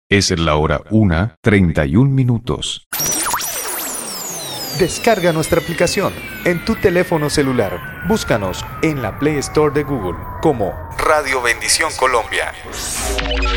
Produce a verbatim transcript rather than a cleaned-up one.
Es la hora una, treinta y un minutos. Descarga nuestra aplicación en tu teléfono celular. Búscanos en la Play Store de Google como Radio Bendición Colombia.